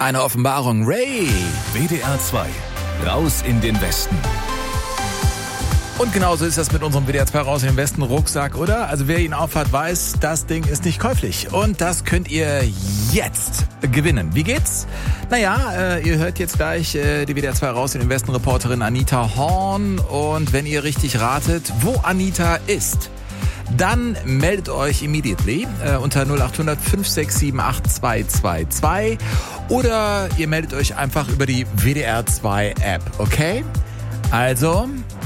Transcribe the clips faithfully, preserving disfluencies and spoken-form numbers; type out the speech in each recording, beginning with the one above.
Eine Offenbarung. Ray. W D R zwei. Raus in den Westen. Und genauso ist das mit unserem W D R zwei Raus in den Westen Rucksack, oder? Also wer ihn aufhat, weiß, das Ding ist nicht käuflich. Und das könnt ihr jetzt gewinnen. Wie geht's? Naja, äh, ihr hört jetzt gleich äh, die W D R zwei Raus in den Westen Reporterin Anita Horn. Und wenn ihr richtig ratet, wo Anita ist, dann meldet euch immediately äh, unter null acht hundert fünf sechs sieben acht zwei zwei zwei oder ihr meldet euch einfach über die W D R zwei App, okay? Also,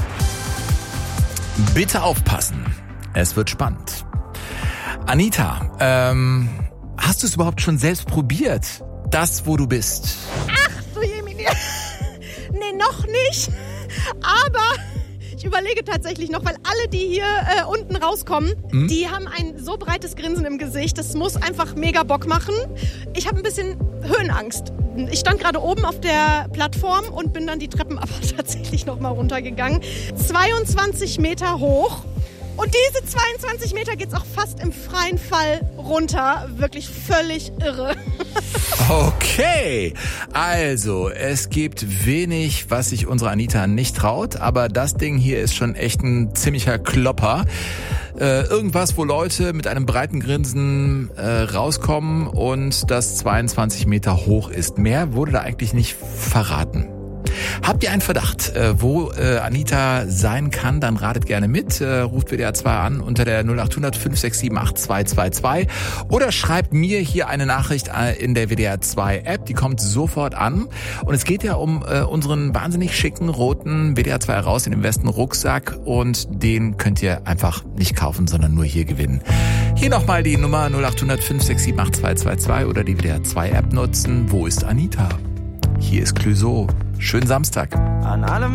bitte aufpassen. Es wird spannend. Anita, ähm, hast du es überhaupt schon selbst probiert? Das, wo du bist? Ach du Jemini. Nee, noch nicht. Aber ich überlege tatsächlich noch, weil alle, die hier äh, unten rauskommen, mhm. die haben ein so breites Grinsen im Gesicht. Das muss einfach mega Bock machen. Ich habe ein bisschen Höhenangst. Ich stand gerade oben auf der Plattform und bin dann die Treppen aber tatsächlich noch mal runtergegangen. zweiundzwanzig Meter hoch. Und diese zweiundzwanzig Meter geht's auch fast im freien Fall runter. Wirklich völlig irre. Okay, also es gibt wenig, was sich unsere Anita nicht traut, aber das Ding hier ist schon echt ein ziemlicher Klopper. Äh, irgendwas, wo Leute mit einem breiten Grinsen äh, rauskommen und das zweiundzwanzig Meter hoch ist. Mehr wurde da eigentlich nicht verraten. Habt ihr einen Verdacht, äh, wo äh, Anita sein kann, dann ratet gerne mit, äh, ruft W D R zwei an unter der null acht hundert fünf sechs sieben acht zwei zwei zwei oder schreibt mir hier eine Nachricht in der W D R zwei App, die kommt sofort an. Und es geht ja um äh, unseren wahnsinnig schicken roten W D R zwei Raus in den Westen Rucksack und den könnt ihr einfach nicht kaufen, sondern nur hier gewinnen. Hier nochmal die Nummer null acht hundert fünf sechs sieben acht zwei zwei zwei oder die W D R zwei App nutzen. Wo ist Anita? Hier ist Clouseau. Schönen Samstag. An allem